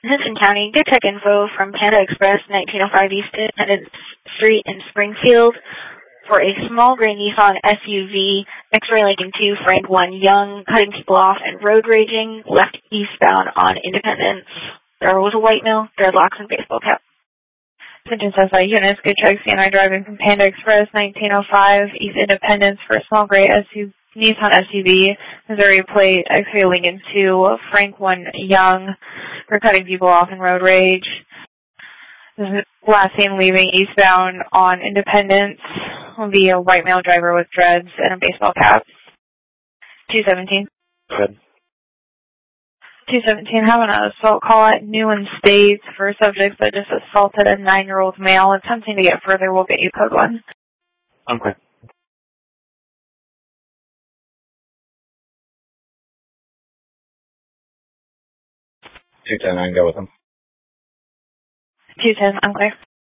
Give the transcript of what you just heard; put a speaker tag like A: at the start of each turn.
A: Henson County, good check info from Panda Express, 1905 East Independence Street in Springfield for a small gray Nissan SUV, X-ray Lincoln 2, Frank 1 Young, cutting people off and road raging, left eastbound on Independence. There was a white male, dreadlocks, and baseball cap.
B: Attention SI units, good check CNI driving from Panda Express, 1905 East Independence for a small gray Nissan SUV, Missouri plate, X-ray Lincoln 2, Frank 1 Young, for cutting people off in road rage. This is last seen leaving eastbound on Independence will be a white male driver with dreads and a baseball cap. 217.
C: Good.
B: 217, having an assault call at Newland States for a subject that just assaulted a 9-year-old male. Attempting to get further, we'll get you code 1.
C: Okay. 210, I can go with him.
B: 210, I'm clear.